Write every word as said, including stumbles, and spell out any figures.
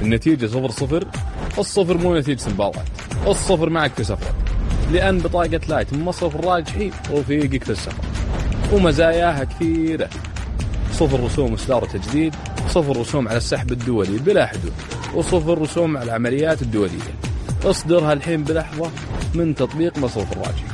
النتيجة صفر صفر. الصفر مو نتيجة مباراة، الصفر معك في سفر، لأن بطاقة لايت من مصرف الراجحي وفيقك في السفر، ومزاياها كثيرة. صفر رسوم إصدار وتجديد، صفر رسوم على السحب الدولي بلا حدود، وصفر رسوم على العمليات الدولية. اصدرها الحين بلحظة من تطبيق مصرف الراجحي.